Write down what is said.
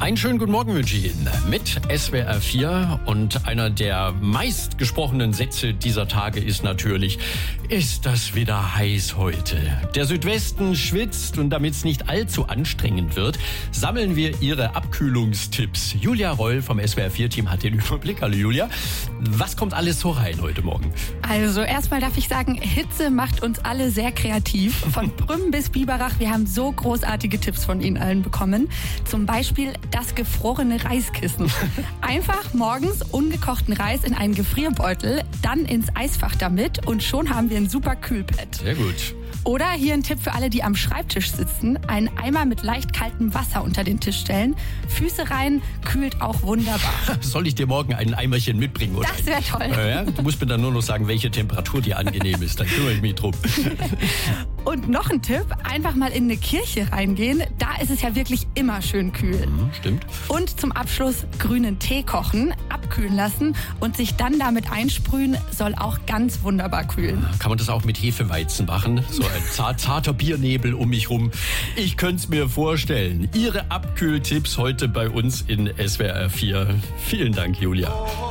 Einen schönen guten Morgen wünsche ich Ihnen mit SWR 4 und einer der meistgesprochenen Sätze dieser Tage ist natürlich, ist das wieder heiß heute? Der Südwesten schwitzt und damit es nicht allzu anstrengend wird, sammeln wir Ihre Abkühlungstipps. Julia Reul vom SWR 4-Team hat den Überblick. Hallo Julia, was kommt alles so rein heute Morgen? Also erstmal darf ich sagen, Hitze macht uns alle sehr kreativ. Von Prüm bis Biberach, wir haben so großartige Tipps von Ihnen allen bekommen. Zum Beispiel das gefrorene Reiskissen. Einfach morgens ungekochten Reis in einen Gefrierbeutel, dann ins Eisfach damit und schon haben wir ein super Kühlpad. Sehr gut. Oder hier ein Tipp für alle, die am Schreibtisch sitzen. Einen Eimer mit leicht kaltem Wasser unter den Tisch stellen. Füße rein, kühlt auch wunderbar. Soll ich dir morgen ein Eimerchen mitbringen? Oder? Das wäre toll. Ja, du musst mir dann nur noch sagen, welche Temperatur die angenehm ist. Dann kümmere ich mich drum. Und noch ein Tipp, einfach mal in eine Kirche reingehen. Da ist es ja wirklich immer schön kühl. Stimmt. Und zum Abschluss grünen Tee kochen, abkühlen lassen und sich dann damit einsprühen, soll auch ganz wunderbar kühlen. Kann man das auch mit Hefeweizen machen? So ein zarter Biernebel um mich rum. Ich könnte es mir vorstellen. Ihre Abkühltipps heute bei uns in SWR 4. Vielen Dank, Julia.